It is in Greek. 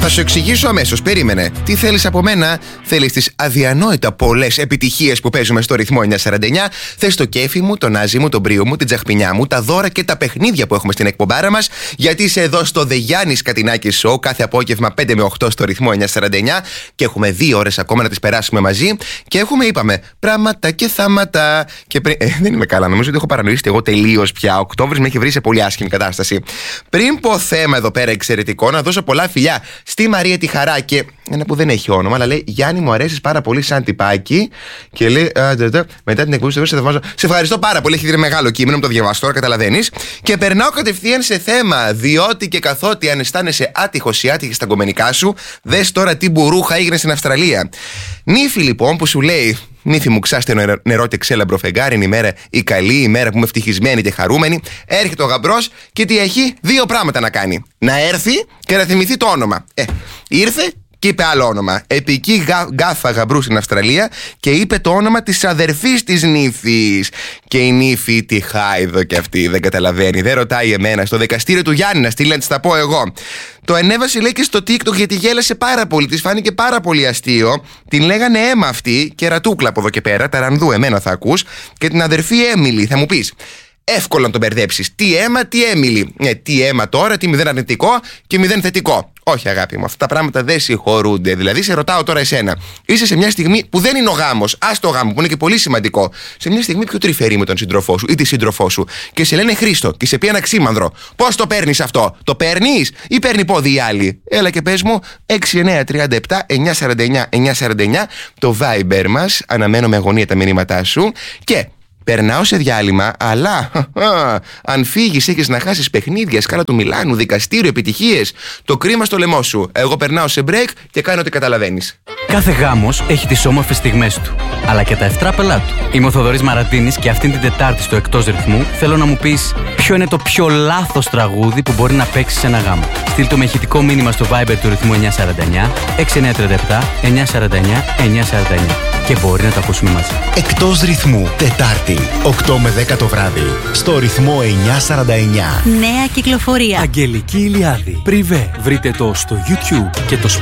Θα σου εξηγήσω αμέσως. Περίμενε. Τι θέλεις από μένα? Θέλεις τις αδιανόητα πολλές επιτυχίες που παίζουμε στο ρυθμό 949. Θες το κέφι μου, τον άζι μου, τον μπρίο μου, την τσαχπινιά μου, τα δώρα και τα παιχνίδια που έχουμε στην εκπομπάρα μας. Γιατί είσαι εδώ στο The Γιάννης Κατινάκης Show κάθε απόγευμα 5 με 8 στο ρυθμό 949. Και έχουμε 2 ώρες ακόμα να τις περάσουμε μαζί. Και έχουμε, είπαμε, πράγματα και θάματα. Και δεν είμαι καλά. Νομίζω ότι έχω παρανοήσει εγώ τελείως πια. Οκτώβρης με έχει βρει σε πολύ άσχημη κατάσταση. Πριν πω θέμα εδώ πέρα εξαιρετικό, να δώσω πολλά φιλιά στη Μαρία τη Χαρά και ένα που δεν έχει όνομα, αλλά λέει: Γιάννη, μου αρέσεις πάρα πολύ σαν τυπάκι. Και λέει: μετά την εκπομπή σε ευχαριστώ πάρα πολύ. Έχει δει μεγάλο κείμενο, μου το διαβάσω τώρα, καταλαβαίνεις. Και περνάω κατευθείαν σε θέμα. Διότι και καθότι αν αισθάνεσαι άτυχος ή άτυχη στα κομμενικά σου, δες τώρα τι μπουρούχα έγινε στην Αυστραλία. Νύφη λοιπόν που σου λέει: Νύφη μου, ξάστε νερό και ξέλαμπρο φεγγάρι, είναι η μέρα η καλή, η μέρα που είμαι ευτυχισμένη και χαρούμενη. Έρχεται ο γαμπρός και τι έχει? 2 πράγματα να κάνει. Να έρθει και να θυμηθεί το όνομα. Ήρθε και είπε άλλο όνομα. Επική γκάφα γαμπρού στην Αυστραλία και είπε το όνομα της αδερφής της νύφης. Και η νύφη τη χάιδο κι αυτή, δεν καταλαβαίνει, δεν ρωτάει εμένα. Στο δικαστήριο του Γιάννη να στείλει να της τα πω εγώ. Το ανέβασε λέει και στο TikTok γιατί γέλασε πάρα πολύ. Της φάνηκε πάρα πολύ αστείο. Την λέγανε Έμα αυτή, κερατούκλα από εδώ και πέρα, ταρανδού εμένα θα ακούς. Και την αδερφή Έμιλι, θα μου πεις. Εύκολο να τον μπερδέψεις. Τι Έμα, τι Έμιλι. Τι Έμα τώρα, τι 0 αρνητικό και 0 θετικό. Όχι, αγάπη μου, αυτά τα πράγματα δεν συγχωρούνται. Δηλαδή, σε ρωτάω τώρα εσένα. Είσαι σε μια στιγμή που δεν είναι ο γάμος. Ας το γάμο, που είναι και πολύ σημαντικό. Σε μια στιγμή πιο τρυφερή με τον σύντροφό σου ή τη σύντροφό σου. Και σε λένε Χρήστο και σε πει ένα ξύμανδρο. Πώς το παίρνεις αυτό? Το παίρνεις ή παίρνει πόδι οι άλλοι? Έλα και πες μου. 6937 949 949 το Viber μας. Αναμένω με αγωνία τα μηνύματά σου. Και περνάω σε διάλειμμα, αλλά αν φύγεις έχεις να χάσεις παιχνίδια, σκάλα του Μιλάνου, δικαστήριο, επιτυχίες. Το κρίμα στο λαιμό σου. Εγώ περνάω σε break και κάνω ό,τι καταλαβαίνεις. Κάθε γάμος έχει τις όμορφες στιγμές του, αλλά και τα ευτράπελά του. Είμαι ο Θοδωρής Μαραντίνης και αυτήν την Τετάρτη στο Εκτός Ρυθμού θέλω να μου πεις ποιο είναι το πιο λάθος τραγούδι που μπορεί να παίξεις σε ένα γάμο. Στείλ το με ηχητικό μήνυμα στο Viber του ρυθμού 949 6937 949 949 και μπορεί να το ακούσουμε μαζί. Εκτός Ρυθμού, Τετάρτη, 8 με 10 το βράδυ, στο ρυθμό 949. Νέα κυκλοφορία. Αγγελική Ηλιάδη. Πριβέ. Βρείτε το στο YouTube και το